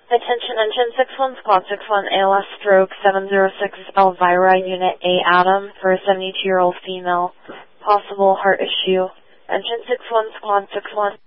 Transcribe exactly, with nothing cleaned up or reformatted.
Attention engine six one squad six one A L S stroke seven zero six Elvira unit A Adam for a seventy-two year old female. Possible heart issue. Engine six one squad six one.